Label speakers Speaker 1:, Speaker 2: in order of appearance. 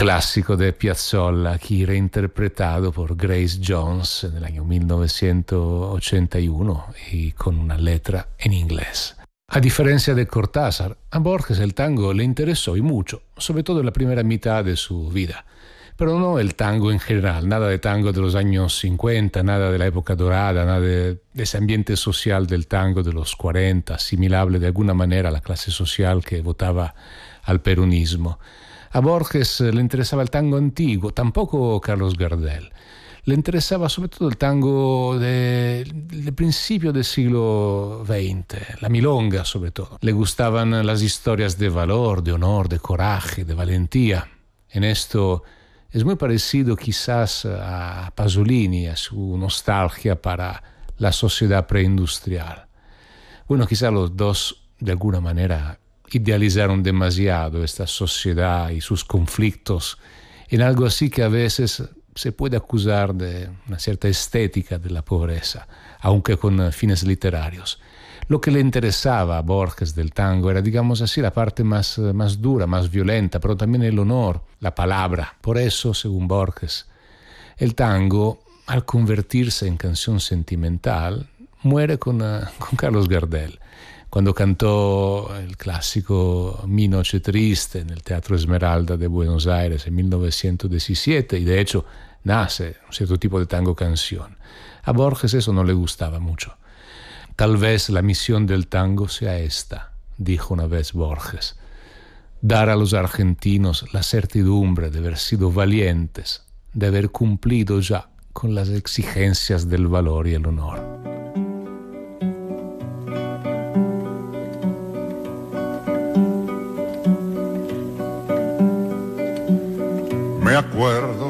Speaker 1: clásico de Piazzolla, aquí reinterpretado por Grace Jones en el año 1981 y con una letra en inglés. A diferencia de Cortázar, a Borges el tango le interesó y mucho, sobre todo en la primera mitad de su vida. Pero no el tango en general, nada de tango de los años 50, nada de la época dorada, nada de ese ambiente social del tango de los 40, asimilable de alguna manera a la clase social que votaba al peronismo. A Borges le interesaba el tango antiguo, tampoco Carlos Gardel. Le interesaba sobre todo el tango del principio del siglo XX, la milonga sobre todo. Le gustaban las historias de valor, de honor, de coraje, de valentía. En esto es muy parecido quizás a Pasolini, a su nostalgia para la sociedad preindustrial. Bueno, quizás los dos de alguna manera idealizaron demasiado esta sociedad y sus conflictos en algo así que a veces se puede acusar de una cierta estética de la pobreza, aunque con fines literarios. Lo que le interesaba a Borges del tango era, digamos así, la parte más dura, más violenta, pero también el honor, la palabra. Por eso, según Borges, el tango, al convertirse en canción sentimental, muere con Carlos Gardel. Cuando cantó el clásico Mi Noche Triste en el Teatro Esmeralda de Buenos Aires en 1917, y de hecho nace un cierto tipo de tango canción. A Borges eso no le gustaba mucho. Tal vez la misión del tango sea esta, dijo una vez Borges: dar a los argentinos la certidumbre de haber sido valientes, de haber cumplido ya con las exigencias del valor y el honor.
Speaker 2: Me acuerdo